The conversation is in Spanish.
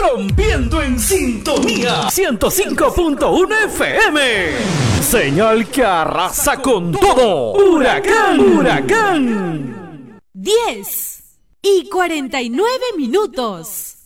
rompiendo en sintonía 105.1 FM. Señal que arrasa con todo. Huracán, huracán. 10:49.